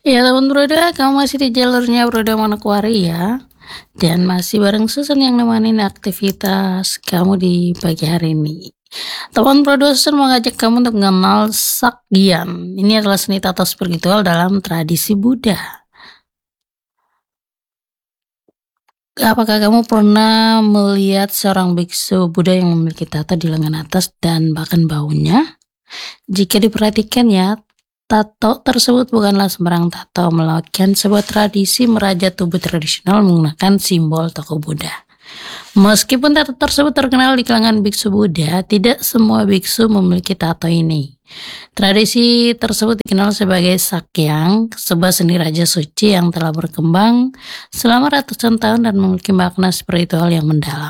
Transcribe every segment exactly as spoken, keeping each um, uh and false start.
Ya teman Broda, kamu masih di jalurnya Broda Manokwari ya. Dan masih bareng Susan yang nemenin aktivitas kamu di pagi hari ini. Teman Broda, Susan mau ngajak kamu untuk mengenal Sakyan. Ini adalah seni tata spiritual dalam tradisi Buddha. Apakah kamu pernah melihat seorang biksu Buddha yang memiliki tata di lengan atas dan bahkan baunya? Jika diperhatikan ya, tato tersebut bukanlah sembarang tato, melainkan sebuah tradisi merajat tubuh tradisional menggunakan simbol tokoh Buddha. Meskipun tato tersebut terkenal di kalangan biksu Buddha, tidak semua biksu memiliki tato ini. Tradisi tersebut dikenal sebagai Sakyang, sebuah seni raja suci yang telah berkembang selama ratusan tahun dan memiliki makna spiritual yang mendalam.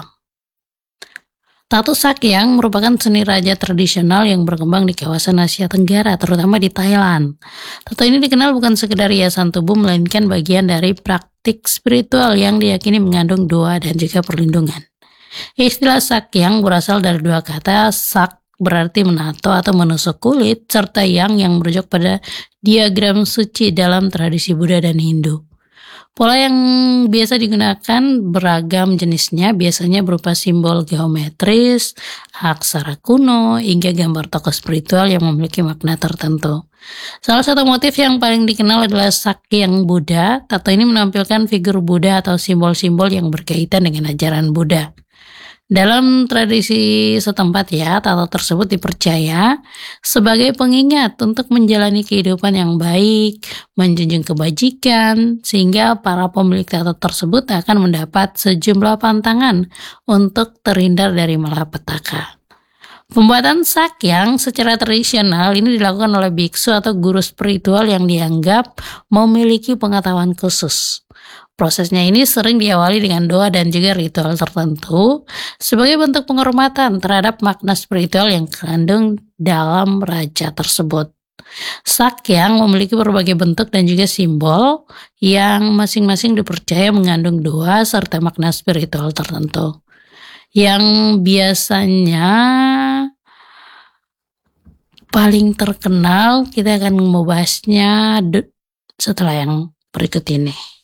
Tato Sakyang merupakan seni raja tradisional yang berkembang di kawasan Asia Tenggara, terutama di Thailand. Tato ini dikenal bukan sekedar hiasan tubuh, melainkan bagian dari praktik spiritual yang diyakini mengandung doa dan juga perlindungan. Istilah Sakyang berasal dari dua kata, sak berarti menato atau menusuk kulit, serta yang yang merujuk pada diagram suci dalam tradisi Buddha dan Hindu. Pola yang biasa digunakan beragam jenisnya, biasanya berupa simbol geometris, aksara kuno, hingga gambar tokoh spiritual yang memiliki makna tertentu. Salah satu motif yang paling dikenal adalah Sakyang Buddha. Tato ini menampilkan figur Buddha atau simbol-simbol yang berkaitan dengan ajaran Buddha. Dalam tradisi setempat ya, tato tersebut dipercaya sebagai pengingat untuk menjalani kehidupan yang baik, menjunjung kebajikan, sehingga para pemilik tato tersebut akan mendapat sejumlah pantangan untuk terhindar dari malapetaka. Pembuatan sakyang secara tradisional ini dilakukan oleh biksu atau guru spiritual yang dianggap memiliki pengetahuan khusus. Prosesnya ini sering diawali dengan doa dan juga ritual tertentu sebagai bentuk penghormatan terhadap makna spiritual yang terkandung dalam raja tersebut. Sakyang memiliki berbagai bentuk dan juga simbol yang masing-masing dipercaya mengandung doa serta makna spiritual tertentu. Yang biasanya paling terkenal, kita akan membahasnya setelah yang berikut ini.